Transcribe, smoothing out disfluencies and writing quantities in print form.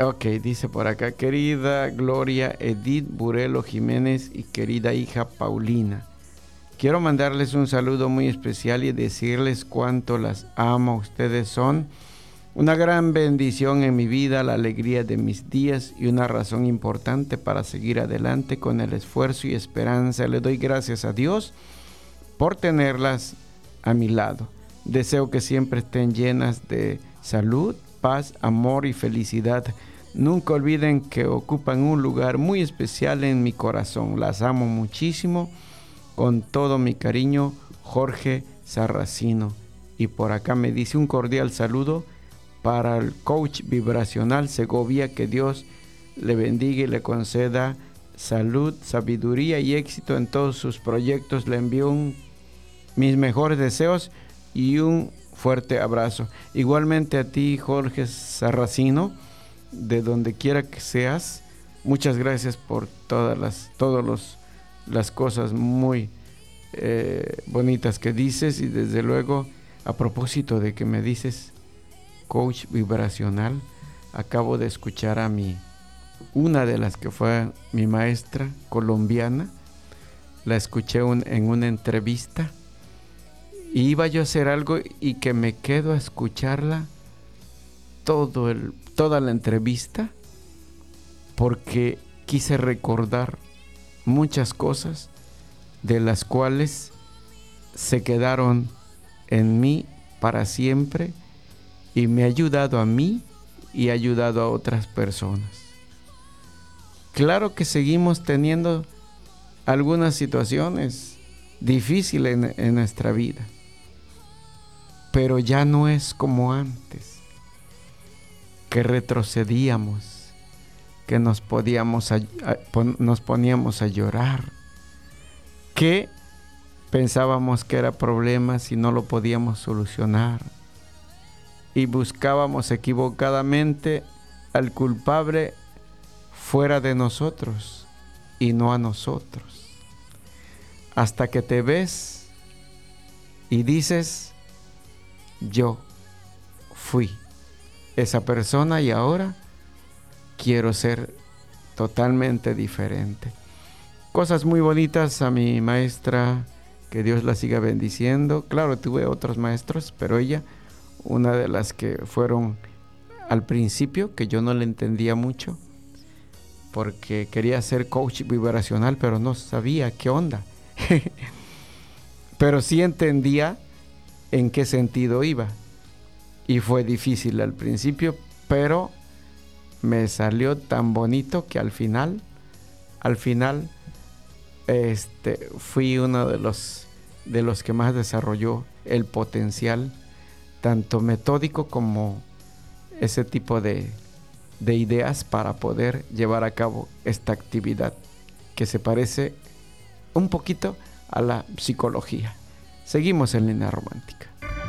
Ok, dice por acá, querida Gloria Edith Burelo Jiménez y querida hija Paulina. Quiero mandarles un saludo muy especial y decirles cuánto las amo. Ustedes son una gran bendición en mi vida, la alegría de mis días y una razón importante para seguir adelante con el esfuerzo y esperanza. Le doy gracias a Dios por tenerlas a mi lado. Deseo que siempre estén llenas de salud, paz, amor y felicidad. Nunca olviden que ocupan un lugar muy especial en mi corazón. Las amo muchísimo. Con todo mi cariño, Jorge Sarracino. Y por acá me dice un cordial saludo para el coach vibracional Segovia. Que Dios le bendiga y le conceda salud, sabiduría y éxito en todos sus proyectos. Le envío mis mejores deseos y un fuerte abrazo. Igualmente a ti, Jorge Sarracino, de donde quiera que seas. Muchas gracias por todas las cosas muy bonitas que dices. Y desde luego, a propósito de que me dices coach vibracional, acabo de escuchar a una de las que fue mi maestra colombiana. La escuché en una entrevista y iba yo a hacer algo y que me quedo a escucharla toda la entrevista, porque quise recordar muchas cosas de las cuales se quedaron en mí para siempre y me ha ayudado a mí y ha ayudado a otras personas. Claro que seguimos teniendo algunas situaciones difíciles en nuestra vida, pero ya no es como antes, que retrocedíamos, que nos poníamos a llorar, que pensábamos que era problema si no lo podíamos solucionar y buscábamos equivocadamente al culpable fuera de nosotros y no a nosotros, hasta que te ves y dices: yo fui esa persona y ahora quiero ser totalmente diferente. Cosas muy bonitas a mi maestra, que Dios la siga bendiciendo. Claro, tuve otros maestros, pero ella, una de las que fueron al principio, que yo no le entendía mucho, porque quería ser coach vibracional, pero no sabía qué onda. Pero sí entendía en qué sentido iba. Y fue difícil al principio, pero me salió tan bonito que al final fui uno de los que más desarrolló el potencial, tanto metódico como ese tipo de ideas para poder llevar a cabo esta actividad que se parece un poquito a la psicología. Seguimos en Línea Romántica.